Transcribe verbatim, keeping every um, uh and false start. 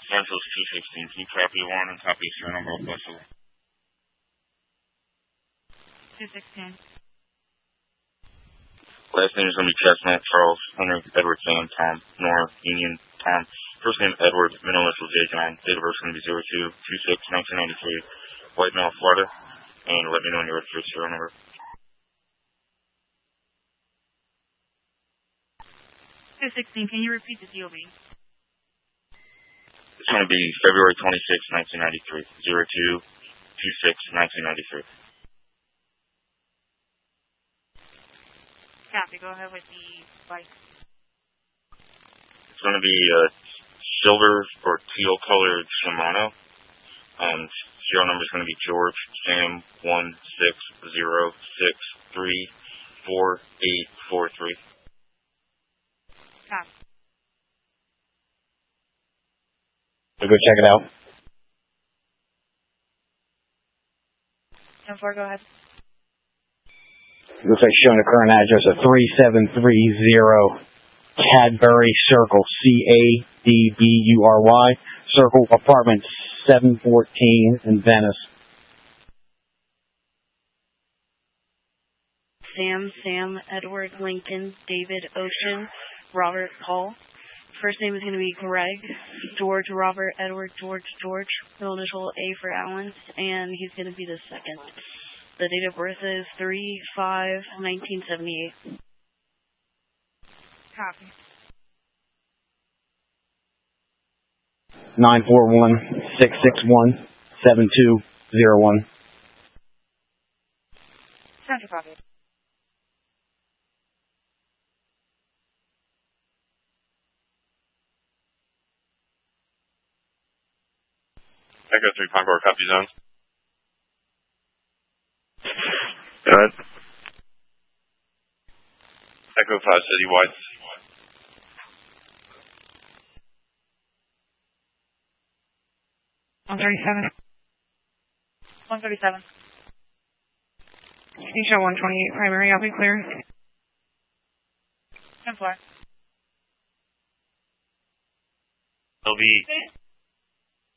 Central's two sixteen. Can you copy one and copy your number of vessel? two sixteen. Last name is going to be Chestnut, Charles, Henry, Edward, Sam, Tom, Nora, Union, Tom. First name Edward, middle initial J. John. Date of birth is going to be zero two two six nineteen ninety-three. White Mill, Florida. And let me know when you're ready for your serial number. two sixteen, can you repeat the D O B? It's going to be February twenty-sixth, nineteen ninety-three. zero two two six nineteen ninety-three. Copy, go ahead with the bike. It's going to be a silver or teal colored Shimano. And serial number is going to be George Sam one six zero six three four eight four three. Copy. So go check it out. ten four, go ahead. Looks like showing the current address of three seven three zero Cadbury Circle, C A D B U R Y, Circle, apartment seven fourteen in Venice. Sam, Sam, Edward, Lincoln, David, Ocean, Robert, Paul. First name is going to be Greg, George, Robert, Edward, George, George, middle initial A for Allen, and he's going to be the second. The date of birth is three five nineteen seventy-eight. Copy. nine four one six six one seven two zero one. Central copy. Echo three, Concord, copy zone. Good. Echo five, City White. one thirty-seven. one thirty-seven. You show one twenty-eight primary, I'll be clear. ten four. It'll be